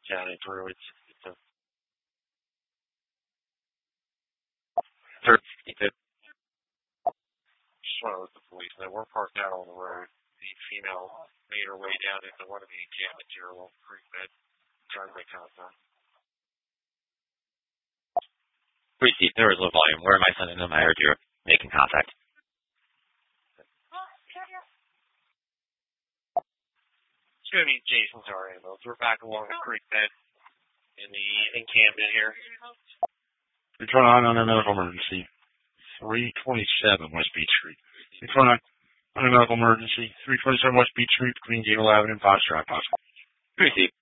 County through. It's a 32. Just want to let the police know we're parked out on the road. The female made her way down into one of the encampments here along the creek bed, trying to make contact. Pretty steep. There was low volume. Where am I sending them? I heard you're making contact. It's going to be Jason's our ambulance. We're back along the creek bed in the encampment here. 329 under medical emergency. 327 West Beach Street. 329 under medical emergency. 327 West Beach Street between Gable Avenue and Foxtrot. Pretty steep.